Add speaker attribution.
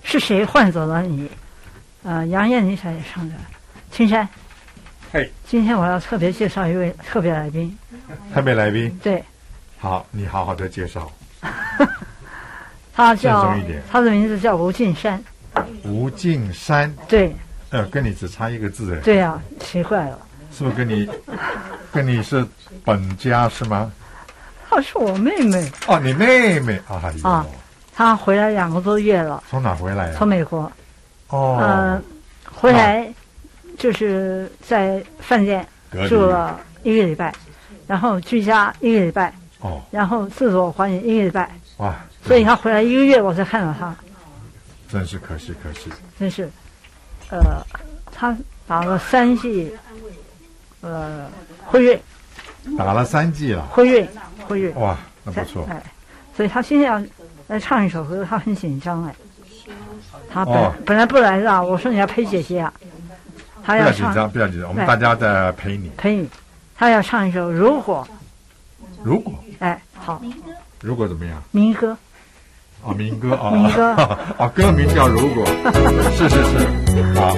Speaker 1: 是谁换走了你？杨艳妮才唱的。青山，
Speaker 2: 嘿，
Speaker 1: 今天我要特别介绍一位特别来宾。
Speaker 2: 特别来宾，
Speaker 1: 对，
Speaker 2: 好，你好好的介绍。
Speaker 1: 他
Speaker 2: 郑重一点
Speaker 1: 他的名字叫吴敬山。
Speaker 2: 吴敬山，
Speaker 1: 对，
Speaker 2: 跟你只差一个字哎。
Speaker 1: 对呀，奇怪了。
Speaker 2: 是不是跟你是本家是吗？
Speaker 1: 她是我妹妹。
Speaker 2: 哦，你妹妹，哎呦，
Speaker 1: 啊，她回来2个多月了。
Speaker 2: 从哪回来呀？
Speaker 1: 从美国。
Speaker 2: 哦，
Speaker 1: 回来就是在饭店住了1个礼拜，然后居家1个礼拜，
Speaker 2: 哦，
Speaker 1: 然后自我管理1个礼拜。
Speaker 2: 哇，
Speaker 1: 所以她回来1个月我才看到她。
Speaker 2: 真是可惜，
Speaker 1: 真是，她打了3剂，辉瑞。
Speaker 2: 打了3剂了。
Speaker 1: 辉瑞。
Speaker 2: 哇，那不错。
Speaker 1: 哎，所以她现在要来唱一首歌，她很紧张哎。她本来不来的，我说你要陪姐姐啊。她要唱。
Speaker 2: 不要紧张，我们大家在陪你。
Speaker 1: 陪你，她要唱一首《如果》。
Speaker 2: 如果。
Speaker 1: 哎，好。
Speaker 2: 如果怎么样？
Speaker 1: 民歌。
Speaker 2: 民歌啊，
Speaker 1: 民歌
Speaker 2: 歌名叫《如果》，是，好。